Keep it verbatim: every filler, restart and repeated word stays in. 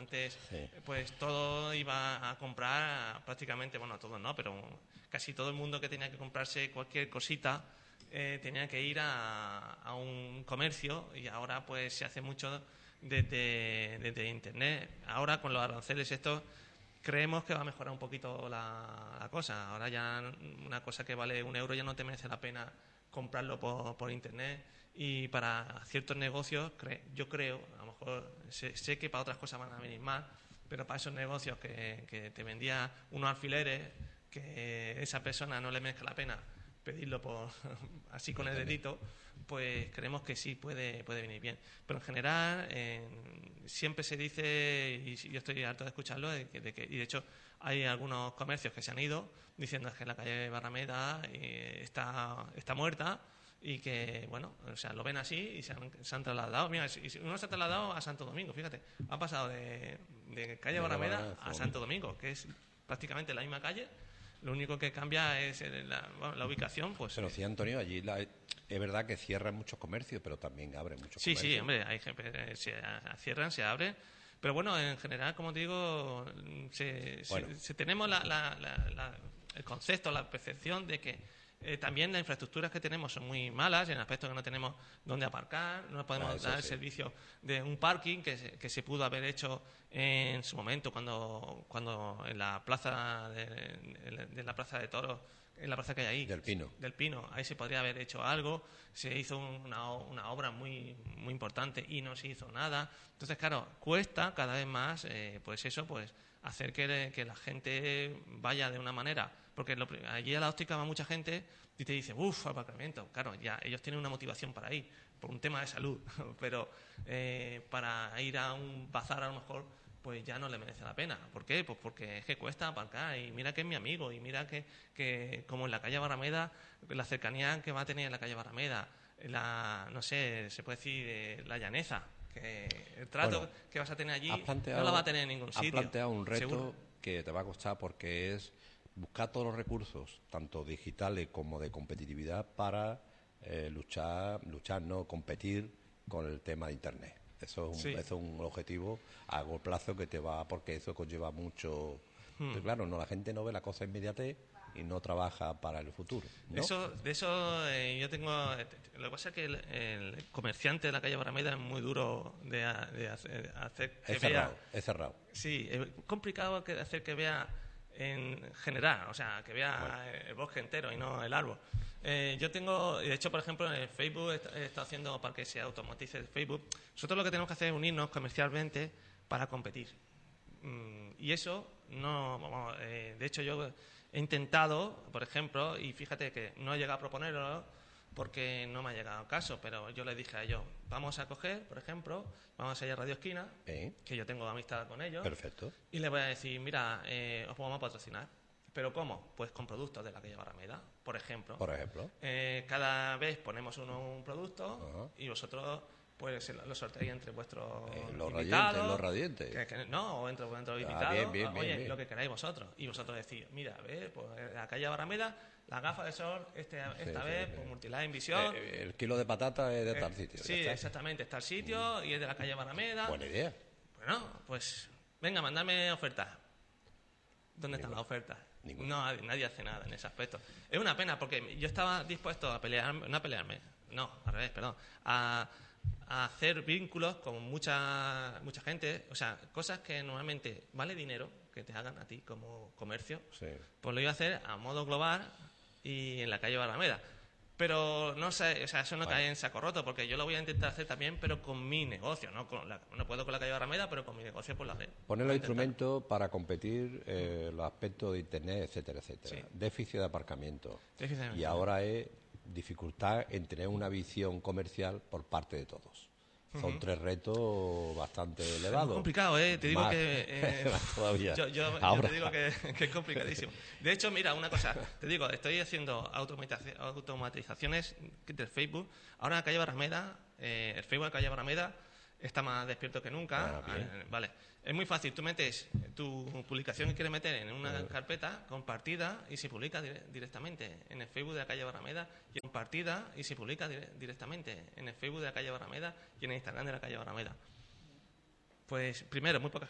Antes, Sí. pues todo iba a comprar prácticamente, bueno, todo no, pero casi todo el mundo que tenía que comprarse cualquier cosita eh, tenía que ir a, a un comercio, y ahora pues se hace mucho desde, desde Internet. Ahora con los aranceles estos creemos que va a mejorar un poquito la, la cosa. Ahora ya una cosa que vale un euro ya no te merece la pena comprarlo por, por Internet, y para ciertos negocios cre- yo creo, a lo mejor sé, sé que para otras cosas van a venir más, pero para esos negocios que, que te vendía unos alfileres, que esa persona no le merezca la pena pedirlo por así con el dedito, pues creemos que sí puede puede venir bien. Pero en general eh, siempre se dice, y yo estoy harto de escucharlo, de que, de que, y de hecho hay algunos comercios que se han ido diciendo que la calle Barrameda eh, está está muerta, y que, bueno, o sea, lo ven así y se han, se han trasladado. Mira, si, si uno se ha trasladado a Santo Domingo, fíjate, ha pasado de, de calle De Barrameda Barrameda a Santo Domingo, que es prácticamente la misma calle. Lo único que cambia es el- la, bueno, la ubicación, pues. Pero sí, Antonio, allí la- es verdad que cierran muchos comercios, pero también abren muchos Sí, comercios. sí, hombre, hay gente, eh, se a- cierran, se abren, pero bueno, en general, como te digo, se, se- Bueno. se tenemos la- la- la- la- el concepto, la percepción de que eh, también las infraestructuras que tenemos son muy malas, en el aspecto que no tenemos dónde aparcar, no podemos Ah, eso dar el sí. servicio de un parking que se, que se pudo haber hecho en su momento cuando, cuando en la plaza de, de la plaza de toros, en la plaza que hay ahí, Del Pino. del Pino, ahí se podría haber hecho algo, se hizo una, una obra muy muy importante y no se hizo nada. Entonces, claro, cuesta cada vez más, eh, pues eso, pues hacer que, que la gente vaya de una manera, porque lo, allí a la óptica va mucha gente y te dice, uff, aparcamiento. Claro, ya ellos tienen una motivación para ir, por un tema de salud, pero eh, para ir a un bazar a lo mejor pues ya no le merece la pena. ¿Por qué? Pues porque es que cuesta aparcar, y mira que es mi amigo, y mira que, que como en la calle Barrameda, la cercanía que va a tener en la calle Barrameda, la, no sé, se puede decir eh, la llaneza, que el trato Bueno, que vas a tener allí has planteado- no la va a tener en ningún has sitio. planteado un reto seguro. que te va a costar, porque es buscar todos los recursos, tanto digitales como de competitividad, para eh, luchar, luchar, no competir con el tema de Internet. Eso es un, Sí. eso es un objetivo a largo plazo que te va, porque eso conlleva mucho. Hmm. Pero claro, no, la gente no ve la cosa inmediatez y no trabaja para el futuro, ¿no? Eso, de eso eh, yo tengo. Lo que pasa es que el, el comerciante de la calle Barrameda es muy duro de, a- de hacer, hacer que es vea. cerrado, es cerrado. Sí, es complicado que hacer que vea en general, o sea, que vea Bueno. el bosque entero y no el árbol. Eh, yo tengo, de hecho, por ejemplo, en el Facebook he est- he estado haciendo para que se automatice el Facebook. Nosotros lo que tenemos que hacer es unirnos comercialmente para competir. Mm, y eso no, vamos, eh, de hecho yo he intentado, por ejemplo, y fíjate que no he llegado a proponerlo porque no me ha llegado caso, pero yo les dije a ellos, vamos a coger, por ejemplo, vamos a ir a Radio Esquina, ¿Eh? que yo tengo amistad con ellos, Perfecto. y les voy a decir, mira, eh, os vamos a patrocinar. ¿Pero cómo? Pues con productos de la calle Barrameda, por ejemplo. Por ejemplo. Eh, cada vez ponemos uno un producto Ajá. y vosotros pues se lo lo sorteáis entre vuestros Eh, los invitados. radiantes, los radiantes. Que- que- no, o entre, entre los Ah, invitados. bien, bien, bien, Oye, bien. lo que queráis vosotros. Y vosotros decís, mira, ve, pues en la calle Barrameda, las gafas de sol, este, esta sí, vez, sí. pues Multiline Vision. Eh, el kilo de patata es de tal Eh, sitio. Sí, ya está. exactamente, está el sitio y es de la calle Barrameda. Buena idea. Bueno, pues venga, mandadme ofertas. ¿Dónde están las ofertas? Ninguna. No, nadie, nadie hace nada en ese aspecto. Es una pena porque yo estaba dispuesto a pelearme, no a pelearme, no, al revés, perdón, a, a hacer vínculos con mucha mucha gente, o sea, cosas que normalmente vale dinero que te hagan a ti como comercio, Sí. pues lo iba a hacer a modo global y en la calle Barrameda. Pero no sé, o sea, eso no Vale. cae en saco roto, porque yo lo voy a intentar hacer también, pero con mi negocio, no con la, no puedo con la calle Barrameda, pero con mi negocio pues lo haré. Poner Voy a los intentar. instrumentos para competir, eh, los aspectos de Internet, etcétera, etcétera. Sí. Déficit de aparcamiento. Déficit de Y aparcamiento. ahora es dificultad en tener una visión comercial por parte de todos. Son tres retos bastante Es elevados. complicado, ¿eh? Te digo Más- que... eh, más todavía. Yo, yo- yo Ahora. te digo que, que es complicadísimo. De hecho, mira, una cosa. Te digo, estoy haciendo automatiza- automatizaciones del Facebook. Ahora en la calle Barrameda, eh, el Facebook de la calle Barrameda está más despierto que nunca. Ah, bien. Eh, vale. Es muy fácil. Tú metes tu publicación que quieres meter en una carpeta compartida y se publica dire- directamente en el Facebook de la calle Barrameda, y compartida y se publica dire- directamente en el Facebook de la calle Barrameda y en el Instagram de la calle Barrameda. Pues primero, muy poca